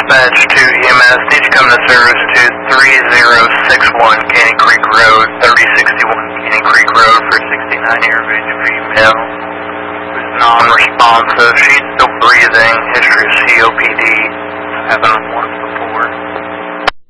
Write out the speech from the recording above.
Dispatch to EMS. Need to come to service to 3061 Caney Creek Road, 3061 Caney Creek Road for 69-year age female. Who's non-responsive. She's still breathing. History of COPD. Having one